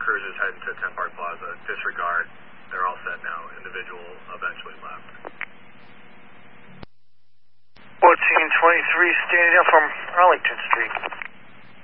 cruisers heading to 10 Park Plaza. Disregard. They're all set now. Individual eventually left. 1423 standing up from Arlington Street.